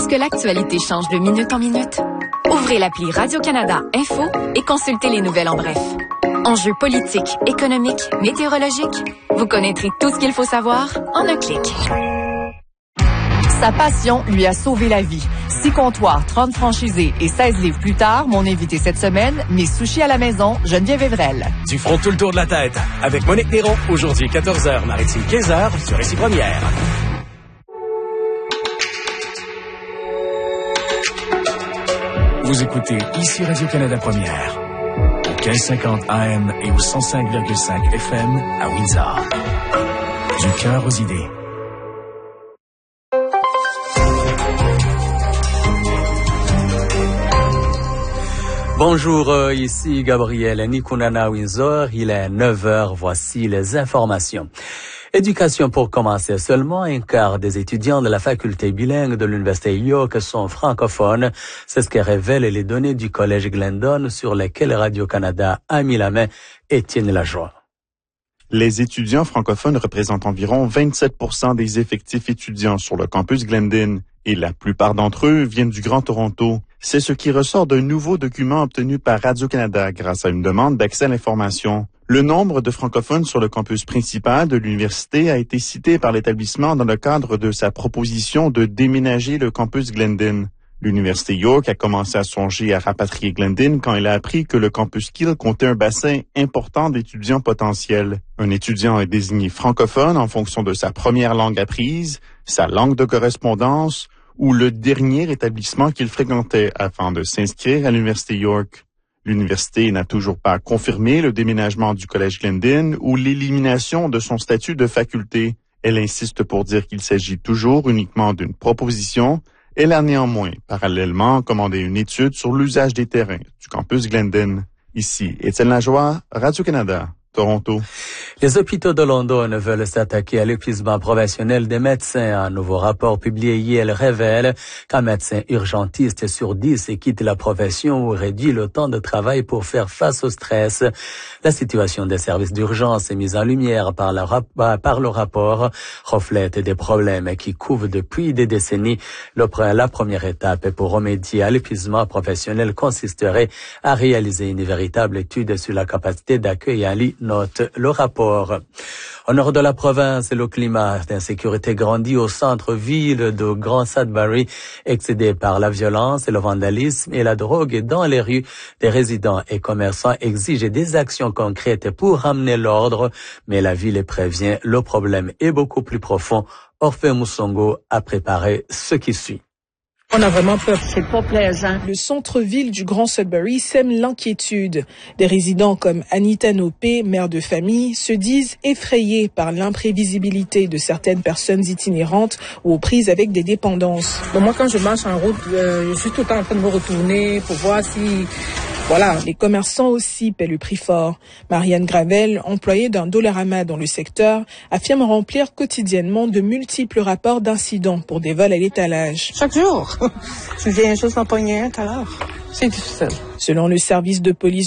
que l'actualité change de minute en minute? Ouvrez l'appli Radio-Canada Info et consultez les nouvelles en bref. Enjeux politiques, économiques, météorologiques, vous connaîtrez tout ce qu'il faut savoir en un clic. Sa passion lui a sauvé la vie. 6 comptoirs, 30 franchisés et 16 livres plus tard, mon invité cette semaine, Miss Sushi à la maison, Geneviève Evrel. Du front tout le tour de la tête avec Monique Néron, aujourd'hui 14h, Maritime 15h sur Récit Première. Vous écoutez ici Radio-Canada Première, au 1550 AM et au 105,5 FM à Windsor. Du cœur aux idées. Bonjour, ici Gabriel Nikunana Windsor, il est 9h, voici les informations. Éducation pour commencer, seulement un quart des étudiants de la faculté bilingue de l'Université York sont francophones. C'est ce que révèlent les données du Collège Glendon sur lesquelles Radio-Canada a mis la main. Étienne Lajoie. Les étudiants francophones représentent environ 27% des effectifs étudiants sur le campus Glendon et la plupart d'entre eux viennent du Grand Toronto. C'est ce qui ressort d'un nouveau document obtenu par Radio-Canada grâce à une demande d'accès à l'information. Le nombre de francophones sur le campus principal de l'université a été cité par l'établissement dans le cadre de sa proposition de déménager le campus Glendon. L'Université York a commencé à songer à rapatrier Glendon quand elle a appris que le campus Keele comptait un bassin important d'étudiants potentiels. Un étudiant est désigné francophone en fonction de sa première langue apprise, sa langue de correspondance ou le dernier établissement qu'il fréquentait afin de s'inscrire à l'Université York. L'université n'a toujours pas confirmé le déménagement du Collège Glendon ou l'élimination de son statut de faculté. Elle insiste pour dire qu'il s'agit toujours uniquement d'une proposition. Elle a néanmoins, parallèlement, commandé une étude sur l'usage des terrains du campus Glendon. Ici, Étienne Lajoie, Radio-Canada, Toronto. Les hôpitaux de London veulent s'attaquer à l'épuisement professionnel des médecins. Un nouveau rapport publié hier révèle qu'un médecin urgentiste sur 10 quitte la profession ou réduit le temps de travail pour faire face au stress. La situation des services d'urgence mise en lumière par le rapport reflète des problèmes qui couvrent depuis des décennies. La première étape pour remédier à l'épuisement professionnel consisterait à réaliser une véritable étude sur la capacité d'accueil en lit, note le rapport. Au nord de la province, le climat d'insécurité grandit au centre-ville de Grand Sudbury, excédé par la violence et le vandalisme et la drogue dans les rues. Des résidents et commerçants exigent des actions concrètes pour ramener l'ordre, mais la ville prévient le problème est beaucoup plus profond. Orphée Moussongo a préparé ce qui suit. On a vraiment peur, c'est pas plaisant. Le centre-ville du Grand Sudbury sème l'inquiétude. Des résidents comme Anita Nopé, mère de famille, se disent effrayés par l'imprévisibilité de certaines personnes itinérantes ou aux prises avec des dépendances. Donc moi, quand je marche en route, je suis tout le temps en train de me retourner pour voir si... Voilà. Les commerçants aussi paient le prix fort. Marianne Gravel, employée d'un Dollarama dans le secteur, affirme remplir quotidiennement de multiples rapports d'incidents pour des vols à l'étalage. Chaque jour. Je viens juste m'en pogner un tout à l'heure. C'est difficile. Selon le service de police